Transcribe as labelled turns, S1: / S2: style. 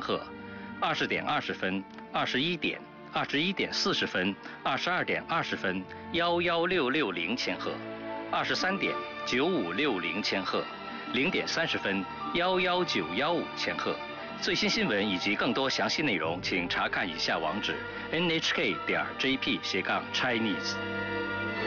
S1: 赫；20点20分、21点、21点40分、22点20分11660千赫；23点9560千赫；0点30分11915千赫。最新新闻以及更多详细内容，请查看以下网址：nhk.jp/Chinese。